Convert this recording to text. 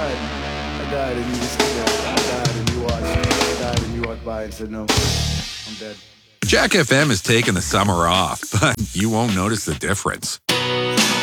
died. I died and you just said, I died and you watched. I died and you walked by and said, no, I'm dead. Jack FM is taking the summer off, but you won't notice the difference.